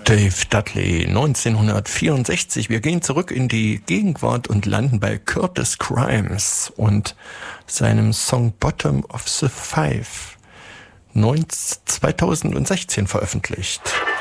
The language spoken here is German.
Dave Dudley, 1964. Wir gehen zurück in die Gegenwart und landen bei Curtis Grimes und seinem Song Bottom of the Five, 2016 veröffentlicht.